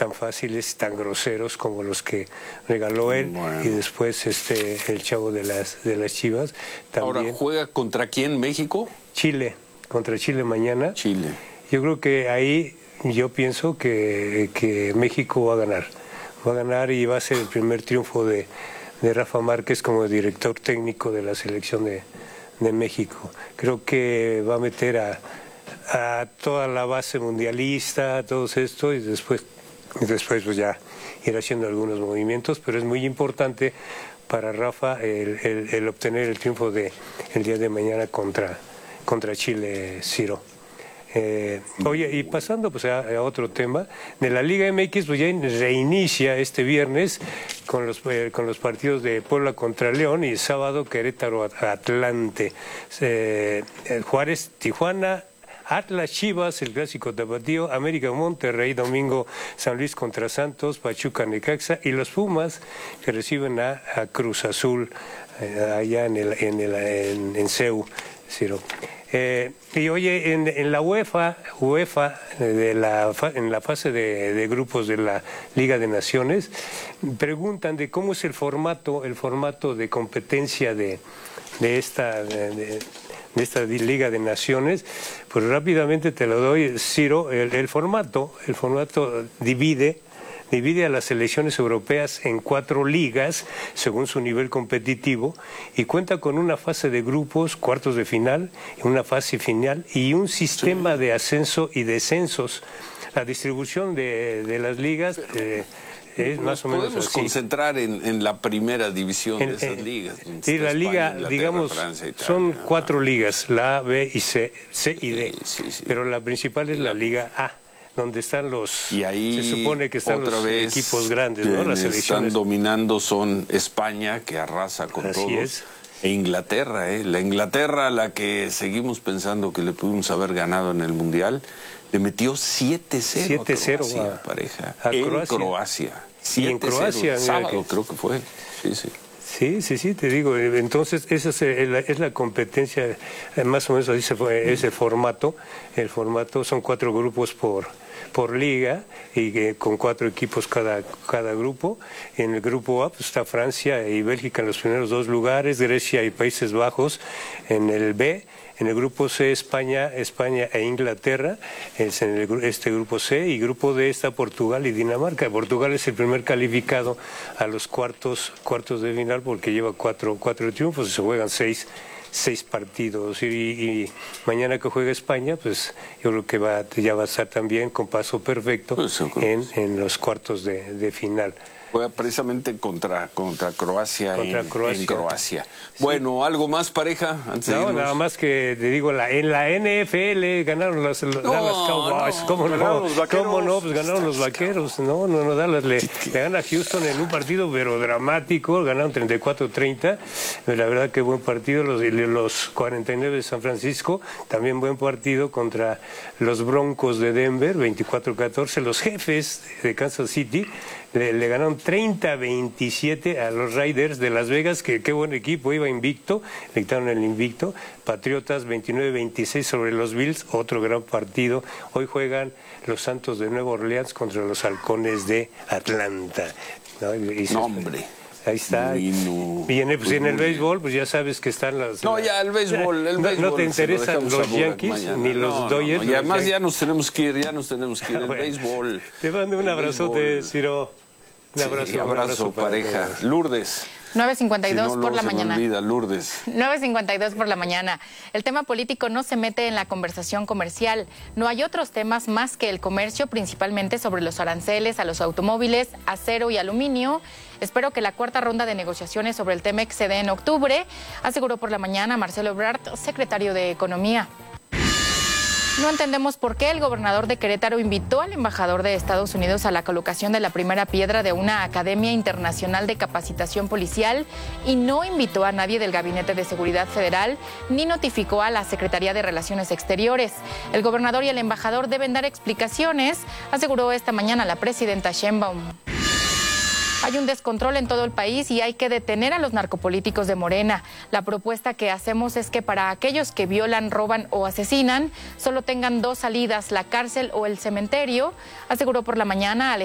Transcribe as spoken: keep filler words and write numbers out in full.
tan fáciles, tan groseros como los que regaló él, bueno. Y después este el chavo de las de las Chivas. También. Ahora, ¿juega contra quién, México? Chile, contra Chile mañana. Chile. Yo creo que ahí yo pienso que, que México va a ganar. Va a ganar y va a ser el primer triunfo de, de Rafa Márquez como director técnico de la selección de, de México. Creo que va a meter a, a toda la base mundialista, a todos esto, y después, y después pues ya ir haciendo algunos movimientos, pero es muy importante para Rafa el, el, el obtener el triunfo de el día de mañana contra, contra Chile, Ciro. Eh, oye, y pasando pues a, a otro tema, de la Liga M X pues ya reinicia este viernes con los, eh, con los partidos de Puebla contra León y sábado Querétaro Atlante, eh, Juárez Tijuana, Atlas Chivas, el clásico tapatío, América Monterrey, domingo San Luis contra Santos, Pachuca Necaxa y los Pumas que reciben a, a Cruz Azul eh, allá en, el, en, el, en, en C E U, Ciro. Eh, y oye, en, en la UEFA, UEFA de la, en la fase de, de grupos de la Liga de Naciones, preguntan de cómo es el formato, el formato de competencia de, de esta de, de, de esta Liga de Naciones. Pues rápidamente te lo doy, Ciro. El, el formato, el formato divide. Divide a las selecciones europeas en cuatro ligas, según su nivel competitivo, y cuenta con una fase de grupos, cuartos de final, una fase final y un sistema sí. de ascenso y descensos. La distribución de, de las ligas eh, es más o menos podemos así. concentrar en, en la primera división en, de esas en, ligas. Sí, la liga, digamos, Francia, Italia, son cuatro ligas, la A, B y C, C y D, sí, sí, sí. Pero la principal es la Liga A, donde están los, y ahí se supone que están los vez, equipos grandes, ¿no? Las selecciones. Están dominando son España, que arrasa con Así todos, es. E Inglaterra, ¿eh? La Inglaterra, a la que seguimos pensando que le pudimos haber ganado en el Mundial, le metió siete cero a Croacia, pareja, a en Croacia. Croacia. Y en Croacia, sábado que... creo que fue, sí, sí. Sí, sí, sí, te digo, entonces esa es la, es la competencia, más o menos así se fue, ese formato, el formato son cuatro grupos por, por liga y eh, con cuatro equipos cada, cada grupo. En el grupo A pues, está Francia y Bélgica en los primeros dos lugares, Grecia y Países Bajos en el B. En el grupo C, España, España e Inglaterra, es en el, este grupo C, y grupo D está Portugal y Dinamarca. Portugal es el primer calificado a los cuartos, cuartos de final porque lleva cuatro, cuatro triunfos y se juegan seis, seis partidos. Y, y mañana que juega España, pues yo creo que va, ya va a estar también con paso perfecto en, en los cuartos de, de final. Fue precisamente contra, contra Croacia, contra en, Croacia en Croacia. Sí. Bueno, ¿algo más, pareja? Antes no, de irnos. nada más que te digo, la, en la N F L ganaron los, los no, Dallas Cowboys. No, ¿Cómo ganaron no? Los vaqueros. ¿Cómo no? Pues ganaron los vaqueros. No, no, no, Dallas le, le gana a Houston en un partido, pero dramático. Ganaron treinta y cuatro a treinta. La verdad que buen partido. Los, los cuarenta y nueve de San Francisco, también buen partido contra los Broncos de Denver, veinticuatro a catorce. Los Jefes de Kansas City le, le ganaron treinta a veintisiete a los Raiders de Las Vegas, que qué buen equipo, iba invicto, le quitaron el invicto. Patriotas veintinueve a veintiséis sobre los Bills, otro gran partido. Hoy juegan los Santos de Nueva Orleans contra los Halcones de Atlanta. ¿No? Y se, no, hombre. Ahí está. Muy no, y en el, pues, en el béisbol, pues ya sabes que están las... No, ya el béisbol, el no, béisbol. No te interesan los Yankees mañana. ni los no, Dodgers. No, no. Y además ya nos tenemos que ir, ya nos tenemos que ir. El bueno, béisbol. Te mando un abrazote, Ciro. Un abrazo, sí, abrazo, un abrazo pareja. Para Lourdes. nueve cincuenta y dos si no, por la se mañana. Me olvida, Lourdes. nueve cincuenta y dos por la mañana. El tema político no se mete en la conversación comercial. No hay otros temas más que el comercio, principalmente sobre los aranceles a los automóviles, acero y aluminio. Espero que la cuarta ronda de negociaciones sobre el T-MEC se dé en octubre, aseguró por la mañana Marcelo Ebrard, secretario de Economía. No entendemos por qué el gobernador de Querétaro invitó al embajador de Estados Unidos a la colocación de la primera piedra de una academia internacional de capacitación policial y no invitó a nadie del Gabinete de Seguridad Federal ni notificó a la Secretaría de Relaciones Exteriores. El gobernador y el embajador deben dar explicaciones, aseguró esta mañana la presidenta Sheinbaum. Hay un descontrol en todo el país y hay que detener a los narcopolíticos de Morena. La propuesta que hacemos es que para aquellos que violan, roban o asesinan, solo tengan dos salidas, la cárcel o el cementerio, aseguró por la mañana Alejandro